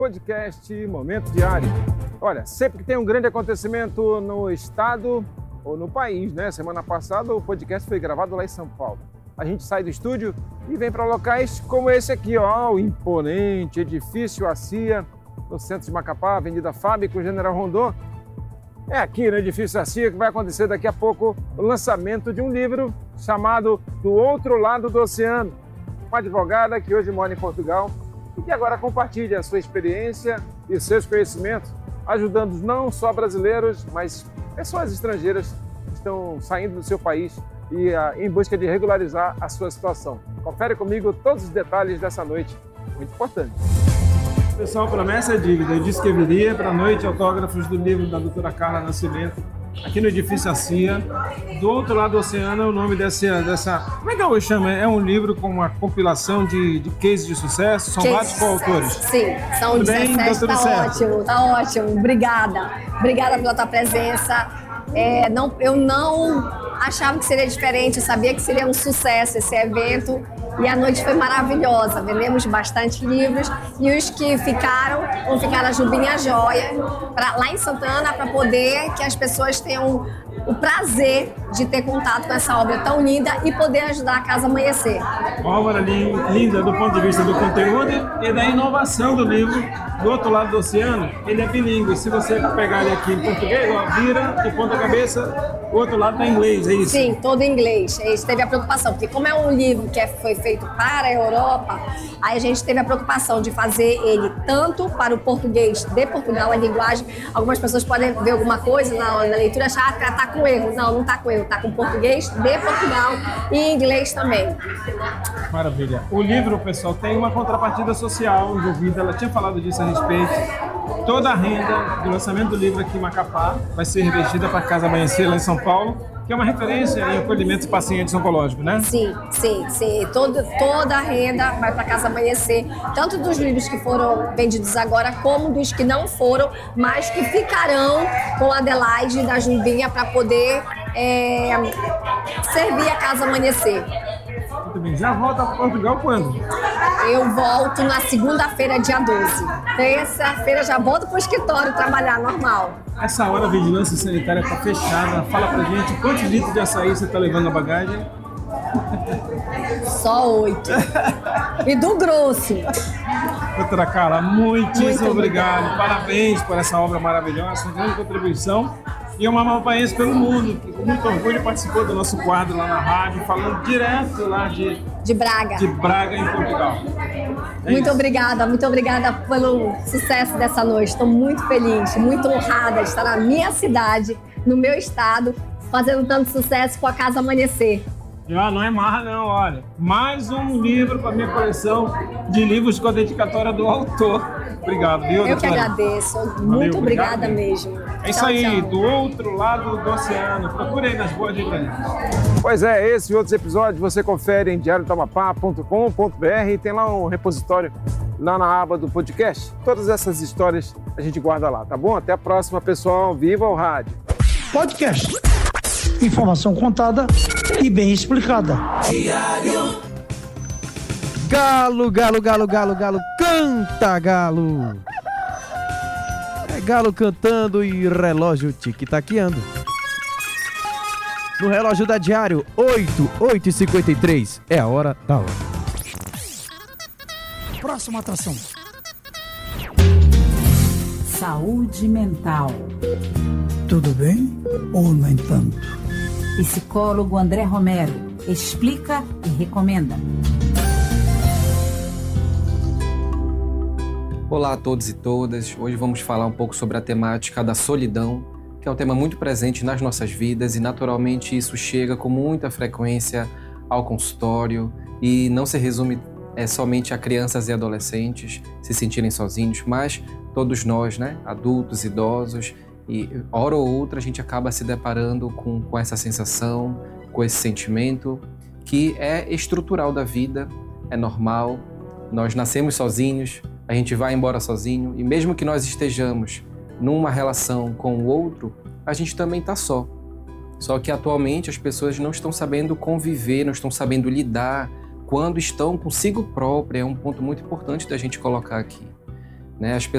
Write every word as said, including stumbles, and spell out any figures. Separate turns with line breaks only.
Podcast Momento Diário. Olha, sempre que tem um grande acontecimento no estado ou no país, né? Semana passada o podcast foi gravado lá em São Paulo. A gente sai do estúdio e vem para locais como esse aqui, ó, o imponente edifício ACIA, no centro de Macapá, Avenida Fábrica, General Rondon. É aqui no edifício ACIA que vai acontecer daqui a pouco o lançamento de um livro chamado Do Outro Lado do Oceano. Uma advogada que hoje mora em Portugal e que agora compartilha a sua experiência e seus conhecimentos, ajudando não só brasileiros, mas pessoas estrangeiras que estão saindo do seu país e uh, em busca de regularizar a sua situação. Confere comigo todos os detalhes dessa noite, muito importante.
Pessoal, promessa é dívida. Eu disse que viria para a noite autógrafos do livro da doutora Carla Nascimento, aqui no edifício ACIA. Do Outro Lado do Oceano é o nome dessa... dessa... Como é que eu chamo? É um livro com uma compilação de, de cases de sucesso? São
Case...
vários coautores?
Sim, são
tudo
dezessete,
bem? Tudo
tá
certo?
ótimo, tá ótimo. Obrigada. Obrigada pela tua presença. É, não, eu não achava que seria diferente, eu sabia que seria um sucesso esse evento. E a noite foi maravilhosa, vendemos bastante livros e os que ficaram, vão ficar na Jubinha Joia, pra, lá em Santana, para poder que as pessoas tenham o prazer de ter contato com essa obra tão linda e poder ajudar a Casa Amanhecer.
Obra linda do ponto de vista do conteúdo e da inovação do livro. Do Outro Lado do Oceano, ele é bilíngue. Se você pegar ele aqui em português, ó, vira de ponta cabeça, o outro lado está em inglês, é isso?
Sim, todo em inglês. A gente teve a preocupação, porque como é um livro que foi feito para a Europa, aí a gente teve a preocupação de fazer ele tanto para o português de Portugal, a linguagem. Algumas pessoas podem ver alguma coisa na, na leitura e achar que está com erro. Não, não está com erro, está com português de Portugal e inglês também.
Maravilha. O livro, pessoal, tem uma contrapartida social envolvida, ela tinha falado disso a respeito. Toda a renda do lançamento do livro aqui em Macapá vai ser revertida para a Casa Amanhecer, lá em São Paulo, que é uma referência em acolhimento de pacientes oncológicos, né?
Sim, sim, sim. Todo, toda a renda vai para a Casa Amanhecer, tanto dos livros que foram vendidos agora, como dos que não foram, mas que ficarão com a Adelaide da Jubinha para poder é, servir a Casa Amanhecer.
Muito bem. Já volta para Portugal quando?
Eu volto na segunda-feira, dia doze. Terça-feira já volto para o escritório trabalhar normal.
Essa hora a vigilância sanitária está fechada. Fala pra gente quantos litros de açaí você está levando na bagagem?
Só oito. E do grosso.
Doutora Carla, muitíssimo
Muito
obrigado.
obrigada.
Parabéns por essa obra maravilhosa, uma grande contribuição. E uma mapaense pelo mundo, que com muito orgulho participou do nosso quadro lá na rádio, falando direto lá de,
De Braga.
de Braga, em Portugal. É
Muito
isso.
obrigada, muito obrigada pelo sucesso dessa noite. Estou muito feliz, muito honrada de estar na minha cidade, no meu estado, fazendo tanto sucesso com a Casa Amanhecer.
Ah, não é marra não, olha. Mais um livro para minha coleção de livros com a dedicatória do autor. Obrigado, viu,
Eu que
doutora?
agradeço,
Valeu,
muito
obrigado
obrigada mesmo.
É isso
Tchau,
aí,
tchau.
Do Outro Lado do Oceano. Procure aí nas boas livrarias.
Pois é, esse e outros episódios você confere em diário tamapá ponto com ponto br e tem lá um repositório lá na aba do podcast. Todas essas histórias a gente guarda lá, tá bom? Até a próxima, pessoal. Viva o rádio!
Podcast. Informação contada e bem explicada.
Galo, galo, galo, galo, galo, canta, galo. É galo cantando e relógio tic-taqueando. No relógio da Diário, oito, oito e cinquenta e três. É a hora da hora.
Próxima atração.
Saúde mental.
Tudo bem ou nem tanto?
Psicólogo André Romero explica e recomenda.
Olá a todos e todas. Hoje vamos falar um pouco sobre a temática da solidão, que é um tema muito presente nas nossas vidas e naturalmente isso chega com muita frequência ao consultório e não se resume é, somente a crianças e adolescentes se sentirem sozinhos, mas todos nós, né, adultos, idosos, e hora ou outra a gente acaba se deparando com, com essa sensação, com esse sentimento que é estrutural da vida, é normal, nós nascemos sozinhos, a gente vai embora sozinho e mesmo que nós estejamos numa relação com o outro, a gente também está só. Só que atualmente as pessoas não estão sabendo conviver, não estão sabendo lidar quando estão consigo própria, é um ponto muito importante da gente colocar aqui. né? As